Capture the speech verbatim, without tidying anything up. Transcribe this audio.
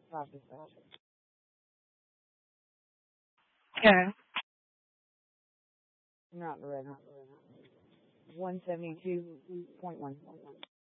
Stop this. Stop. Okay. You're not in the red. One seventy two point one.